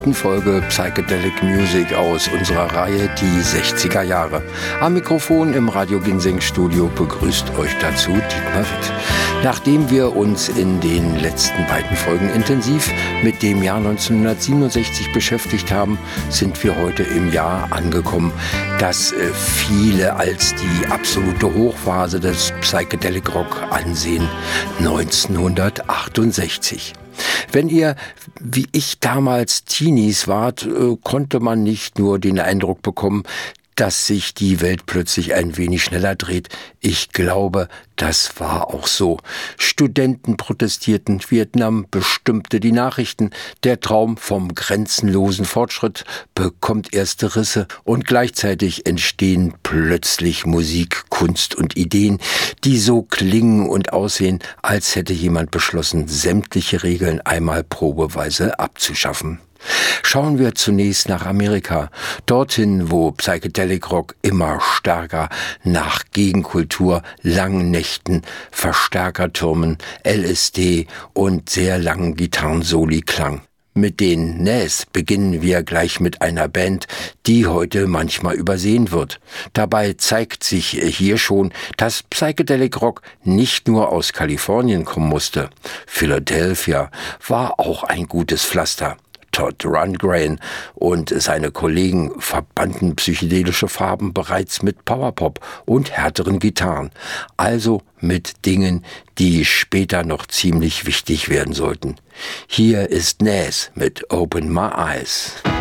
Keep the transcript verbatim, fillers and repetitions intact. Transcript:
Folge Psychedelic Music aus unserer Reihe Die sechziger Jahre. Am Mikrofon im Radio Ginseng Studio begrüßt euch dazu Dietmar Witt. Nachdem wir uns in den letzten beiden Folgen intensiv mit dem Jahr neunzehnhundertsiebenundsechzig beschäftigt haben, sind wir heute im Jahr angekommen, das viele als die absolute Hochphase des Psychedelic Rock ansehen, neunzehnhundertachtundsechzig. Wenn ihr, wie ich damals, Teenies wart, konnte man nicht nur den Eindruck bekommen, dass sich die Welt plötzlich ein wenig schneller dreht. Ich glaube, das war auch so. Studenten protestierten, Vietnam bestimmte die Nachrichten, der Traum vom grenzenlosen Fortschritt bekommt erste Risse und gleichzeitig entstehen plötzlich Musik, Kunst und Ideen, die so klingen und aussehen, als hätte jemand beschlossen, sämtliche Regeln einmal probeweise abzuschaffen. Schauen wir zunächst nach Amerika, dorthin, wo Psychedelic Rock immer stärker nach Gegenkultur, langen Nächten, Verstärkertürmen, L S D und sehr langen Gitarrensoli klang. Mit den Nas beginnen wir gleich mit einer Band, die heute manchmal übersehen wird. Dabei zeigt sich hier schon, dass Psychedelic Rock nicht nur aus Kalifornien kommen musste. Philadelphia war auch ein gutes Pflaster. Todd Rundgren und seine Kollegen verbanden psychedelische Farben bereits mit Powerpop und härteren Gitarren, also mit Dingen, die später noch ziemlich wichtig werden sollten. Hier ist Nas mit Open My Eyes.